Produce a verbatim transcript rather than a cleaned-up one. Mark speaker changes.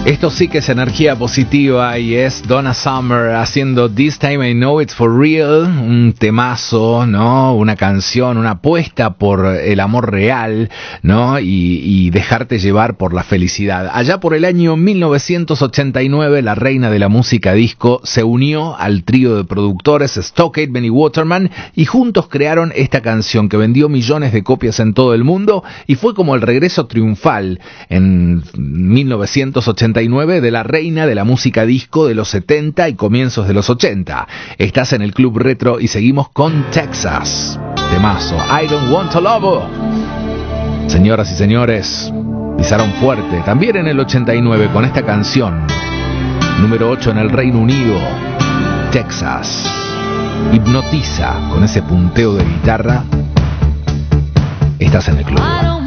Speaker 1: Esto sí que es energía positiva y es Donna Summer haciendo This Time I Know It's For Real, un temazo, ¿no? Una canción, una apuesta por el amor real, ¿no? Y, y dejarte llevar por la felicidad. Allá por el año mil novecientos ochenta y nueve, la reina de la música disco se unió al trío de productores Stockade, Benny Waterman, y juntos crearon esta canción que vendió millones de copias en todo el mundo y fue como el regreso triunfal en mil novecientos ochenta y nueve de la reina de la música disco de los setenta y comienzos de los ochenta. Estás en el Club Retro y seguimos con Texas. Temazo, I Don't Want to Love. Señoras y señores, pisaron fuerte también en el ochenta y nueve con esta canción. Número ocho en el Reino Unido. Texas. Hipnotiza con ese punteo de guitarra. Estás en el club.